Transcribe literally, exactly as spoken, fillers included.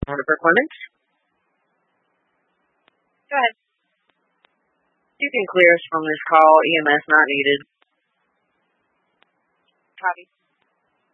Jennifer Clements. Go ahead. You can clear us from this call. E M S not needed. Copy.